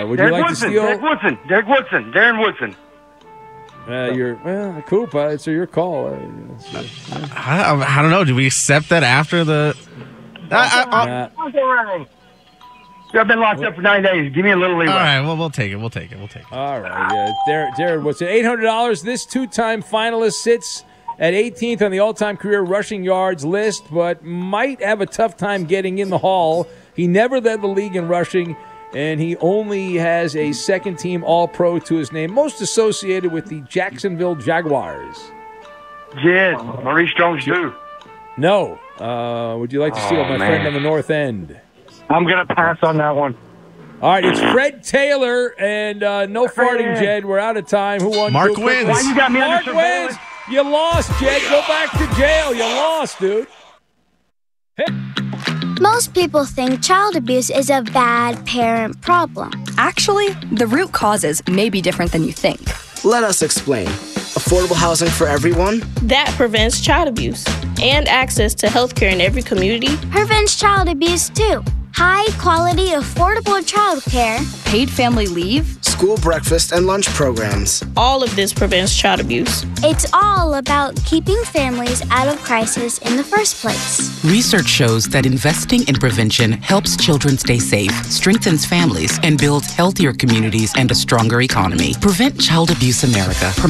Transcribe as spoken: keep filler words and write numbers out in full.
would Derek you like Woodson, to steal? Derek Woodson. Derek Woodson. Darren Woodson. Uh, you're well, Coop. Uh, it's your call. Uh, it's, uh, yeah. I, I don't know. Do we accept that after the? I, I, Nah. I've been locked up for nine days. Give me a little leeway. all right. Well, we'll take it. We'll take it. We'll take it. All right, yeah. Darren, Darren Woodson, eight hundred dollars. This two-time finalist sits at eighteenth on the all-time career rushing yards list, but might have a tough time getting in the Hall. He never led the league in rushing, and he only has a second-team All-Pro to his name, most associated with the Jacksonville Jaguars. Jed, Maurice Jones-Drew. No. Uh, would you like to steal Oh, my man. friend on the north end? I'm going to pass on that one. All right, it's Fred Taylor, and uh, no Fred. farting, Jed. We're out of time. Who won? Mark Real quick? wins. Why you got me under Mark surveillance? wins. You lost, Jed. Go back to jail. You lost, dude. Most people think child abuse is a bad parent problem. Actually, the root causes may be different than you think. Let us explain. Affordable housing for everyone? That prevents child abuse and access to health care in every community. Prevents child abuse too. High quality, affordable child care. Paid family leave, School breakfast and lunch programs. All of this prevents child abuse. It's all about keeping families out of crisis in the first place. Research shows that investing in prevention helps children stay safe, strengthens families, and builds healthier communities and a stronger economy. Prevent Child Abuse America.